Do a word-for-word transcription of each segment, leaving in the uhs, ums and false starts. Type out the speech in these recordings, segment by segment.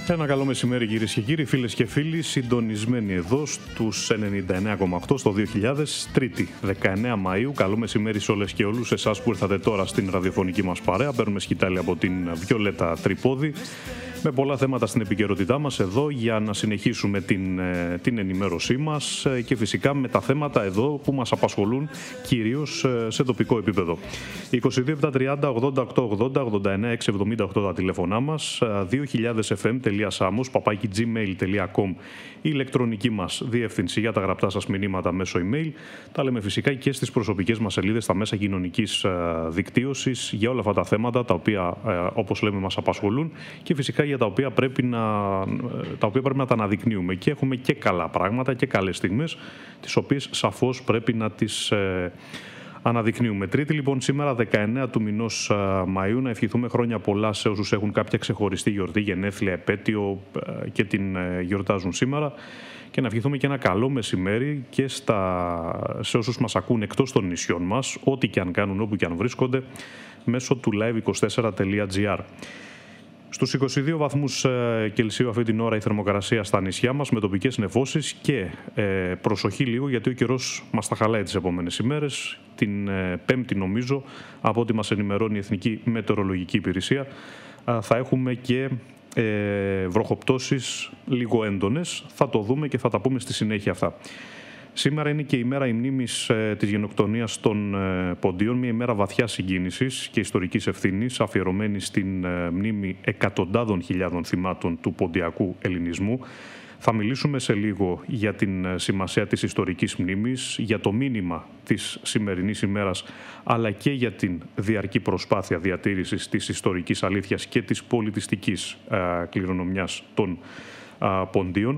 Ένα καλό μεσημέρι κυρίες και κύριοι, φίλες και φίλοι, συντονισμένοι εδώ στους ενενήντα εννέα κόμμα οκτώ στο δύο χιλιάδες, Τρίτη, δεκαεννέα Μαΐου. Καλό μεσημέρι σε όλες και όλους εσάς που ήρθατε τώρα στην ραδιοφωνική μας παρέα. Παίρνουμε σκητάλη από την Βιολέτα Τρυπόδη με πολλά θέματα στην επικαιρότητά μας εδώ για να συνεχίσουμε την, την ενημέρωσή μας και φυσικά με τα θέματα εδώ που μας απασχολούν κυρίως σε τοπικό επίπεδο. είκοσι δύο επτακόσια τριάντα ογδόντα οκτώ ογδόντα ογδόντα εννέα εξακόσια εβδομήντα οκτώ τα τηλεφωνά μας, δύο χιλιάδες εφ εμ τελεία samos παπάκι τζι μέιλ τελεία κομ η ηλεκτρονική μας διεύθυνση για τα γραπτά σας μηνύματα μέσω email. Τα λέμε φυσικά και στις προσωπικές μας σελίδες στα μέσα κοινωνικής δικτύωσης για όλα αυτά τα θέματα τα οποία όπως λέμε μας απασχολούν και φυσικά για τα οποία πρέπει να τα, οποία πρέπει να τα αναδεικνύουμε. Και έχουμε και καλά πράγματα και καλές στιγμές, τις οποίες σαφώς πρέπει να τις ε, αναδεικνύουμε. Τρίτη λοιπόν σήμερα, δεκαεννέα του μηνός Μαΐου, να ευχηθούμε χρόνια πολλά σε όσους έχουν κάποια ξεχωριστή γιορτή, γενέθλια, επέτειο ε, και την ε, γιορτάζουν σήμερα. Και να ευχηθούμε και ένα καλό μεσημέρι και στα, σε όσους μας ακούν εκτός των νησιών μας, ό,τι και αν κάνουν, όπου και αν βρίσκονται, μέσω του live είκοσι τέσσερα τελεία τζι άρ. Στους είκοσι δύο βαθμούς Κελσίου αυτή την ώρα η θερμοκρασία στα νησιά μας με τοπικές νεφώσεις και ε, προσοχή λίγο γιατί ο καιρός μας τα χαλάει τις επόμενες ημέρες. Την ε, Πέμπτη νομίζω, από ό,τι μας ενημερώνει η Εθνική Μετεωρολογική Υπηρεσία, ε, θα έχουμε και ε, βροχοπτώσεις λίγο έντονες. Θα το δούμε και θα τα πούμε στη συνέχεια αυτά. Σήμερα είναι και η μέρα ημνήμης ε, της γενοκτονίας των ε, Ποντίων, μια ημέρα βαθιάς συγκίνησης και ιστορικής ευθύνης, αφιερωμένη στην ε, μνήμη εκατοντάδων χιλιάδων θυμάτων του ποντιακού ελληνισμού. Θα μιλήσουμε σε λίγο για την ε, σημασία της ιστορικής μνήμης, για το μήνυμα της σημερινής ημέρας, αλλά και για την διαρκή προσπάθεια διατήρησης της ιστορικής αλήθειας και της πολιτιστικής ε, κληρονομιάς των ε, Ποντίων.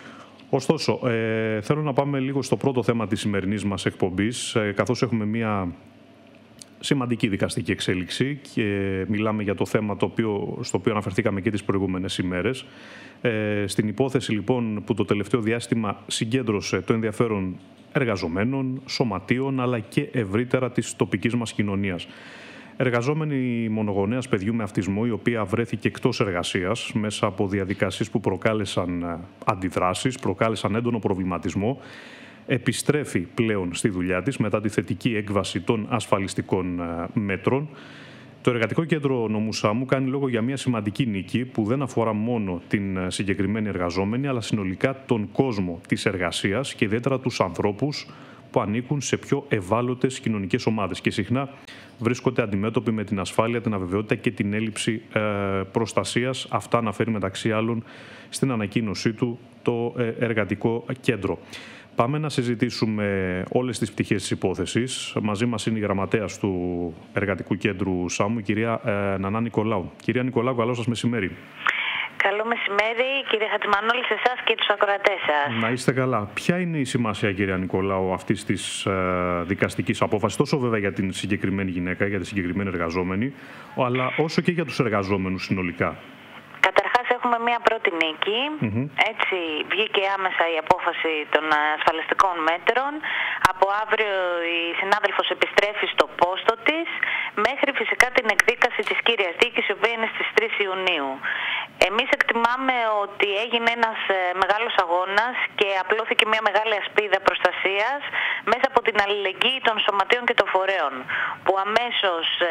Ωστόσο, ε, θέλω να πάμε λίγο στο πρώτο θέμα της σημερινής μας εκπομπής, ε, καθώς έχουμε μια σημαντική δικαστική εξέλιξη και μιλάμε για το θέμα το οποίο, στο οποίο αναφερθήκαμε και τις προηγούμενες ημέρες. Ε, στην υπόθεση λοιπόν που το τελευταίο διάστημα συγκέντρωσε το ενδιαφέρον εργαζομένων, σωματείων αλλά και ευρύτερα της τοπικής μας κοινωνίας. Εργαζόμενη μονογονέας παιδιού με αυτισμό, η οποία βρέθηκε εκτός εργασίας μέσα από διαδικασίες που προκάλεσαν αντιδράσεις, προκάλεσαν έντονο προβληματισμό, επιστρέφει πλέον στη δουλειά της μετά τη θετική έκβαση των ασφαλιστικών μέτρων. Το Εργατικό Κέντρο Νομού Σάμου κάνει λόγο για μια σημαντική νίκη που δεν αφορά μόνο την συγκεκριμένη εργαζόμενη, αλλά συνολικά τον κόσμο της εργασίας και ιδιαίτερα τους ανθρώπους που ανήκουν σε πιο ευάλωτες κοινωνικές ομάδες και συχνά βρίσκονται αντιμέτωποι με την ασφάλεια, την αβεβαιότητα και την έλλειψη ε, προστασίας. Αυτά αναφέρει μεταξύ άλλων στην ανακοίνωσή του το ε, Εργατικό Κέντρο. Πάμε να συζητήσουμε όλες τις πτυχές της υπόθεσης. Μαζί μας είναι η γραμματέας του Εργατικού Κέντρου Σάμου, η κυρία ε, Νανά Νικολάου. Κυρία Νικολάου, καλό σας μεσημέρι. Καλό μεσημέρι, κύριε Χατζημανόλη, σε εσάς και τους ακροατές σας. Να είστε καλά. Ποια είναι η σημασία, κυρία Νικολάου, αυτής της ε, δικαστικής απόφασης, τόσο βέβαια για την συγκεκριμένη γυναίκα, για τη συγκεκριμένη εργαζόμενη, αλλά όσο και για τους εργαζόμενους συνολικά? Καταρχάς έχουμε μία πρώτη νίκη. Mm-hmm. Έτσι βγήκε άμεσα η απόφαση των ασφαλιστικών μέτρων. Από αύριο η συνάδελφος επιστρέφει στο πόστο της, μέχρι φυσικά την εκδίκαση της κύριας δίκης, η οποία είναι στις τρεις Ιουνίου. Εμείς εκτιμάμε ότι έγινε ένας μεγάλος αγώνας και απλώθηκε μια μεγάλη ασπίδα προστασίας μέσα από την αλληλεγγύη των σωματείων και των φορέων, που αμέσως ε,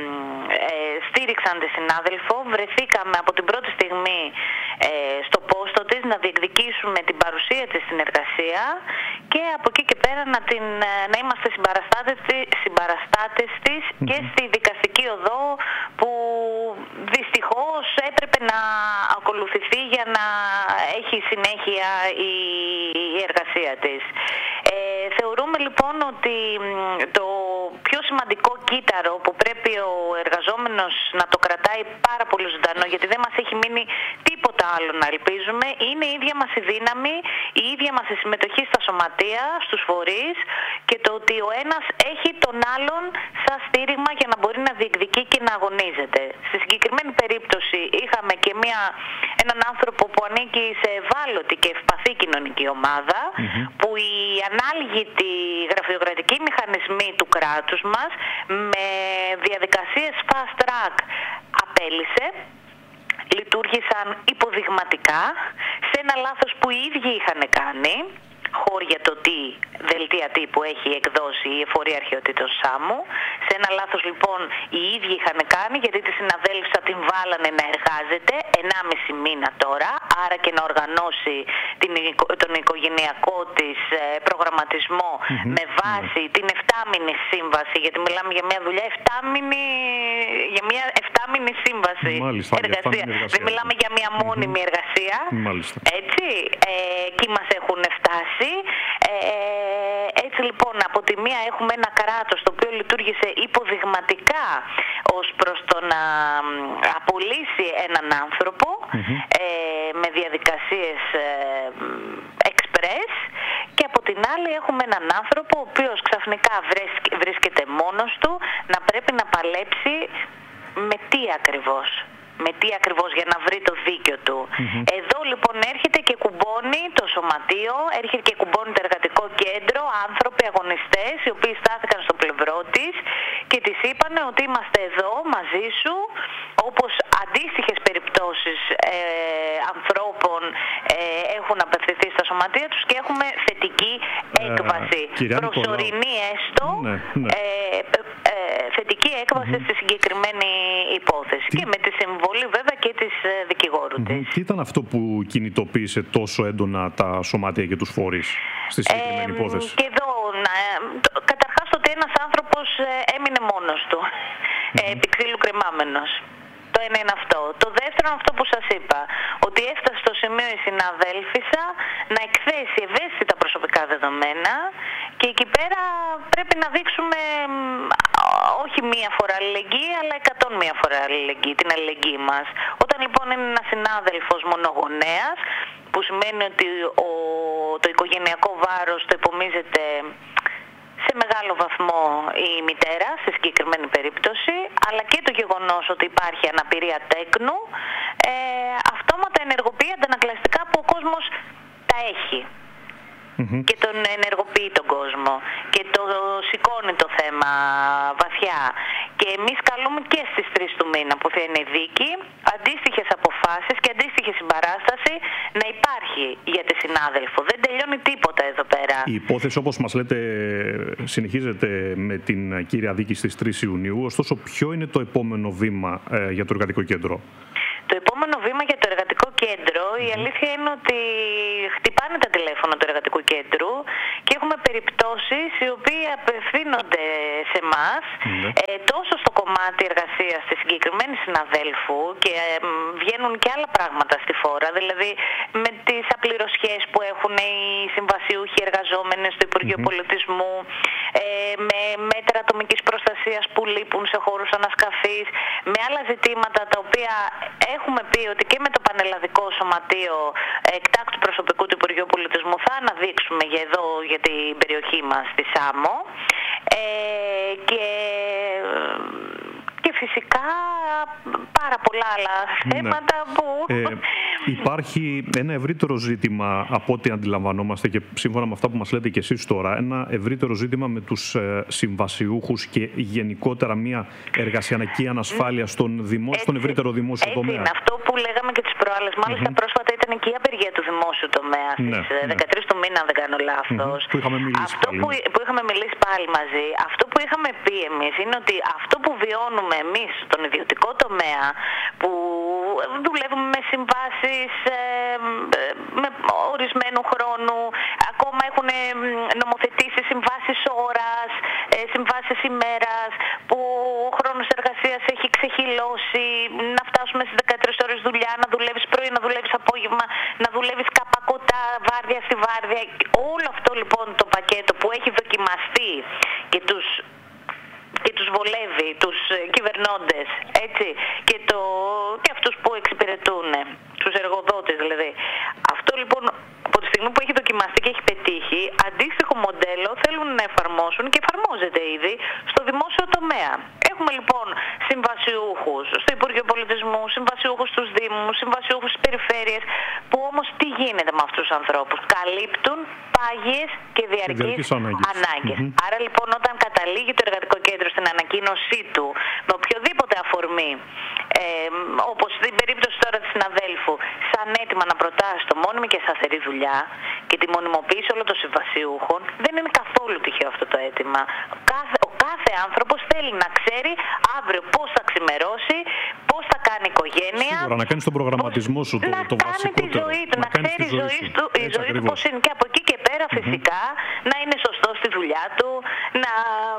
ε, στήριξαν τη συνάδελφο. Βρεθήκαμε από την πρώτη στιγμή ε, στο πόστο της να διεκδικήσουμε την παρουσία της στην εργασία και από εκεί και πέρα να, την, να είμαστε συμπαραστάτες της και στη δικαστική οδό που δυστυχώς έπρεπε να ακολουθηθεί για να έχει συνέχεια η, η εργασία της. Ε, θεωρούμε λοιπόν ότι το πιο σημαντικό κύτταρο που πρέπει ο εργαζόμενος να το κρατάει πάρα πολύ ζωντανό, γιατί δεν μας έχει μείνει τίποτα άλλο να ελπίζουμε, είναι η ίδια μας η δύναμη, η ίδια μας η συμμετοχή στα σωματεία, στους φορείς και το ότι ο ένας έχει τον άλλον σαν στήριγμα για να μπορεί να διεκδικεί και να αγωνίζεται. Στη συγκεκριμένη περίπτωση είχαμε και μια, έναν άνθρωπο που ανήκει σε ευάλωτη και ευπαθή κοινωνική ομάδα, mm-hmm. που οι ανάλγητοι γραφειοκρατικοί μηχανισμοί του κράτους μας με διαδικασίες fast track απέλυσε. λειτουργήσαν υποδειγματικά σε ένα λάθος που οι ίδιοι είχαν κάνει, χώρια το τι δελτία τύπου έχει εκδώσει η Εφορία Αρχαιοτήτων Σάμου. Σε ένα λάθος λοιπόν οι ίδιοι είχαν κάνει, γιατί τη συναδέλφισσα την βάλανε να εργάζεται ενάμιση μήνα τώρα, άρα και να οργανώσει την, τον οικογενειακό της προγραμματισμό mm-hmm. με βάση mm-hmm. την εφτάμηνη σύμβαση, γιατί μιλάμε για μια δουλειά εφτάμηνη, για μια εφτάμηνη σύμβαση. Μάλιστα, εργασία. εργασία. Δεν μιλάμε για μια μόνιμη mm-hmm. εργασία. Μάλιστα. Έτσι, ε, εκεί μας έχουν φτάσει. Ε, έτσι λοιπόν, από τη μία έχουμε ένα κράτος το οποίο λειτουργήσε υποδειγματικά ως προς το να απολύσει έναν άνθρωπο mm-hmm. ε, με διαδικασίες ε, express, και από την άλλη έχουμε έναν άνθρωπο ο οποίος ξαφνικά βρίσκεται μόνος του να πρέπει να παλέψει με τι ακριβώς. Με τι ακριβώς, για να βρει το δίκιο του. Mm-hmm. Εδώ λοιπόν έρχεται και κουμπώνει το σωματείο, έρχεται και κουμπώνει το εργατικό κέντρο, άνθρωποι αγωνιστές οι οποίοι στάθηκαν στο πλευρό της και της είπαν ότι είμαστε εδώ μαζί σου, όπως αντίστοιχες περιπτώσεις ε, ανθρώπων ε, έχουν απευθυνθεί στα σωματεία τους και έχουμε θετική έκβαση. Ε, προσωρινή έστω, ναι, ναι. Ε, ε, θετική έκβαση mm-hmm. στη συγκεκριμένη υπόθεση. Τι... και με τη συμβολή βέβαια και της ε, δικηγόρου mm-hmm. της. Τι ήταν αυτό που κινητοποίησε τόσο έντονα τα σωματεία και τους φορείς στη συγκεκριμένη ε, υπόθεση? Και εδώ, να, το, καταρχάς το ότι ένας άνθρωπος ε, έμεινε μόνος του, mm-hmm. ε, επί ξύλου κρεμάμενος. Το ένα είναι αυτό. Το δεύτερο είναι αυτό που σας είπα, ότι έφτασε στο σημείο η συναδέλφισσα να εκθέσει ευαίσθητα προσωπικά δεδομένα, και εκεί πέρα πρέπει να δείξουμε όχι μία φορά αλληλεγγύη, αλλά εκατόν μία φορά αλληλεγγύη, την αλληλεγγύη μας. Όταν λοιπόν είναι ένας συνάδελφος μονογονέας, που σημαίνει ότι ο, το οικογενειακό βάρος το επομίζεται σε μεγάλο βαθμό η μητέρα, σε συγκεκριμένη περίπτωση, αλλά και το γεγονός ότι υπάρχει αναπηρία τέκνου, ε, αυτόματα ενεργοποιεί αντανακλαστικά που ο κόσμος τα έχει. Mm-hmm. Και τον ενεργοποιεί τον κόσμο και το σηκώνει το θέμα βαθιά. Και εμείς καλούμε και στις τρεις του μήνα που θα είναι η δίκη αντίστοιχες αποφάσεις και αντίστοιχη συμπαράσταση να υπάρχει για τη συνάδελφο. Δεν τελειώνει τίποτα εδώ πέρα. Η υπόθεση, όπως μας λέτε, συνεχίζεται με την κύρια δίκη στις τρεις Ιουνίου. Ωστόσο, ποιο είναι το επόμενο βήμα ε, για το εργατικό κέντρο? Το επόμενο βήμα για το εργατικό κέντρο, mm-hmm. η αλήθεια είναι ότι χτυπάνε τα τηλέφωνα του εργατικού κέντρου και έχουμε περιπτώσεις οι οποίοι απευθύνονται σε εμάς mm-hmm. ε, τόσο στο κομμάτι εργασίας της συγκεκριμένης συναδέλφου, και ε, βγαίνουν και άλλα πράγματα στη φόρα, δηλαδή με τις απληρωσιές που έχουν οι συμβασιούχοι εργαζόμενοι στο Υπουργείο mm-hmm. Πολιτισμού, ε, με μέτρα ατομικής προστασίας που λείπουν σε χώρους ανασκαφής, με άλλα ζητήματα τα οποία έχουμε πει ότι και με το Πανελλαδικό Σωματείο Εκτάκτου Προσωπικού του Υπουργείου Πολιτισμού θα αναδείξουμε για εδώ, για την περιοχή μας, στη Σάμο. Ε, και, και φυσικά πάρα πολλά άλλα θέματα ναι. που... Ε, υπάρχει ένα ευρύτερο ζήτημα, από ό,τι αντιλαμβανόμαστε και σύμφωνα με αυτά που μας λέτε και εσείς τώρα, ένα ευρύτερο ζήτημα με τους ε, συμβασιούχους και γενικότερα μια εργασιακή ανασφάλεια στον, δημόσιο, στον ευρύτερο δημόσιο έτσι τομέα. Είναι αυτό που λέγαμε και τις προάλλες. Μάλιστα mm-hmm. πρόσφατα ήταν και η απεργία του δημόσιου τομέα στις ναι, δεκατρείς ναι. του μήνα, αν δεν κάνω λάθος. Mm-hmm. Που είχαμε μιλήσει αυτό πάλι. Που, που είχαμε μιλήσει πάλι μαζί. Αυτό που είχαμε πει εμείς είναι ότι αυτό που βιώνουμε εμείς στον ιδιωτικό τομέα, που δουλεύουμε με συμβάσεις ε, με ορισμένου χρόνου, ακόμα έχουν νομοθετήσει συμβάσεις ώρας, ε, συμβάσεις ημέρας, που ο χρόνος εργασίας έχει ξεχυλώσει, να φτάσουμε στις δεκατρείς ώρες δουλειά, να δουλεύεις πρωί, να δουλεύεις απόγευμα, να δουλεύεις καπακωτά, βάρδια στη βάρδια. Όλο αυτό λοιπόν το πακέτο που έχει δοκιμαστεί και τους και τους βολεύει, τους κυβερνώντες, έτσι, και, το, και αυτούς που εξυπηρετούν, τους εργοδότες δηλαδή. Αυτό λοιπόν, από τη στιγμή που έχει δοκιμαστεί και έχει πετύχει, αντίστοιχο μοντέλο θέλουν να εφαρμόσουν και εφαρμόζεται ήδη στο δημόσιο τομέα. Έχουμε λοιπόν συμβασιούχους στο Υπουργείο Πολιτισμού, συμβασιούχους στους Δήμους, συμβασιούχους στις περιφέρειες, που όμως τι γίνεται με αυτούς τους ανθρώπους? Καλύπτουν πάγιες και διαρκείς ανάγκες. Mm-hmm. Άρα λοιπόν, όταν καταλήγει το εργατικό κέντρο στην ανακοίνωσή του με οποιοδήποτε αφορμή, ε, όπως στην περίπτωση τώρα της συναδέλφου κάνει έτοιμα να προτάσει το μόνιμη και σταθερή δουλειά και τη μονιμοποίηση όλων των συμβασιούχων, δεν είναι καθόλου τυχαίο αυτό το αίτημα. Κάθε, ο κάθε άνθρωπος θέλει να ξέρει αύριο πώς θα ξημερώσει, πώς θα κάνει οικογένεια. Σίγουρα, να κάνει τον προγραμματισμό σου, το, να το κάνει βασικό. τη ζωή του, να, να ξέρει η ζωή του, η ζωή του πώς είναι. Και από εκεί και πέρα φυσικά mm-hmm. να είναι σωστό στη δουλειά του, να,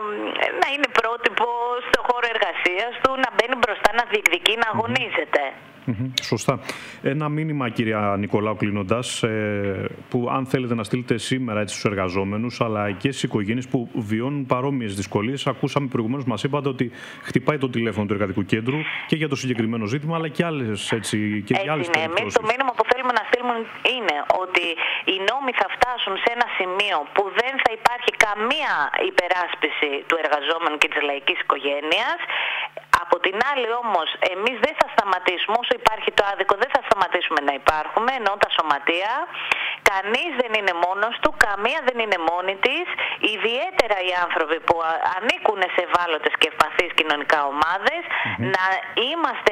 να είναι πρότυπο στο χώρο εργασίας του, να μπαίνει μπροστά, να διεκδικεί, να αγωνίζεται. Mm-hmm. Σωστά. Ένα μήνυμα, κυρία Νικολάου, κλείνοντας, ε, που αν θέλετε να στείλετε σήμερα έτσι στους εργαζόμενους, αλλά και στις οικογένειες που βιώνουν παρόμοιες δυσκολίες. Ακούσαμε προηγουμένως, μας είπατε ότι χτυπάει το τηλέφωνο του εργατικού κέντρου και για το συγκεκριμένο ζήτημα, αλλά και άλλες έτσι. Και έτσι είναι. Εμείς το μήνυμα που θέλουμε να στείλουμε είναι ότι οι νόμοι θα φτάσουν σε ένα σημείο που δεν θα υπάρχει καμία υπεράσπιση του εργαζόμενου και της λαϊκής οικογένειας. Από την άλλη όμως, εμείς δεν θα σταματήσουμε, όσο υπάρχει το άδικο δεν θα σταματήσουμε να υπάρχουμε, ενώ τα σωματεία, κανείς δεν είναι μόνος του, καμία δεν είναι μόνη της, ιδιαίτερα οι άνθρωποι που ανήκουν σε ευάλωτες και ευπαθείς κοινωνικά ομάδες, mm-hmm. να είμαστε,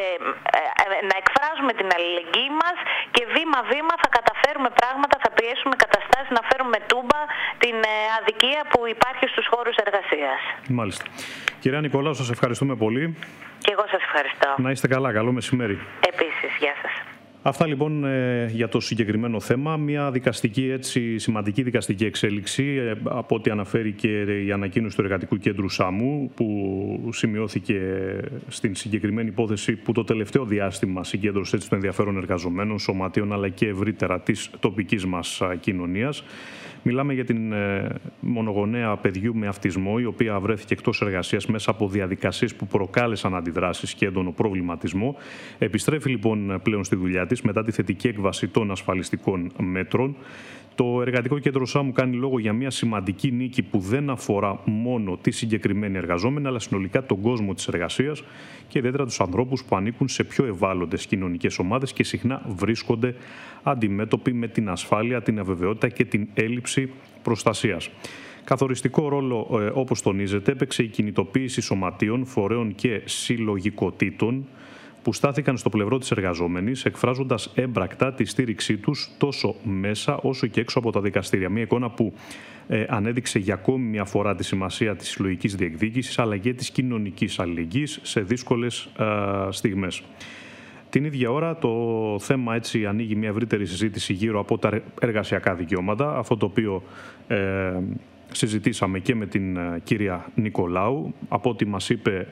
να εκφράζουμε την αλληλεγγύη μας και βήμα-βήμα θα καταφέρουμε πράγματα, θα πιέσουμε καταστάσεις να φέρουμε τούμπα την αδικία που υπάρχει στους χώρους εργασίας. Μάλιστα. Κυρία Νικολάου, σας ευχαριστούμε πολύ. Και εγώ σας ευχαριστώ. Να είστε καλά. Καλό μεσημέρι. Επίσης. Γεια σας. Αυτά λοιπόν ε, για το συγκεκριμένο θέμα. Μια δικαστική, έτσι, σημαντική δικαστική εξέλιξη ε, από ό,τι αναφέρει και η ανακοίνωση του Εργατικού Κέντρου ΣΑΜΟΥ, που σημειώθηκε στην συγκεκριμένη υπόθεση που το τελευταίο διάστημα συγκέντρωσε έτσι, των ενδιαφέρον εργαζομένων, σωματείων αλλά και ευρύτερα της τοπικής μας κοινωνίας. Μιλάμε για την ε, μονογονέα παιδιού με αυτισμό, η οποία βρέθηκε εκτός εργασίας μέσα από διαδικασίες που προκάλεσαν αντιδράσεις και έντονο προβληματισμό. Επιστρέφει λοιπόν πλέον στη δουλειά της μετά τη θετική έκβαση των ασφαλιστικών μέτρων. Το Εργατικό Κέντρο ΣΑΜΟΥ κάνει λόγο για μια σημαντική νίκη που δεν αφορά μόνο τη συγκεκριμένη εργαζόμενη, αλλά συνολικά τον κόσμο της εργασίας και ιδιαίτερα τους ανθρώπους που ανήκουν σε πιο ευάλωτες κοινωνικές ομάδες και συχνά βρίσκονται αντιμέτωποι με την ασφάλεια, την αβεβαιότητα και την έλλειψη προστασίας. Καθοριστικό ρόλο, ε, όπως τονίζεται, έπαιξε η κινητοποίηση σωματείων, φορέων και συλλογικοτήτων που στάθηκαν στο πλευρό της εργαζόμενης, εκφράζοντας έμπρακτα τη στήριξή τους τόσο μέσα όσο και έξω από τα δικαστήρια. Μια εικόνα που ε, ανέδειξε για ακόμη μια φορά τη σημασία της συλλογικής διεκδίκησης αλλά και της κοινωνικής αλληλεγγύης σε δύσκολες ε, στιγμές. Την ίδια ώρα το θέμα έτσι ανοίγει μια ευρύτερη συζήτηση γύρω από τα εργασιακά δικαιώματα, αυτό το οποίο ε, συζητήσαμε και με την κυρία Νικολάου. Από ό,τι μας είπε,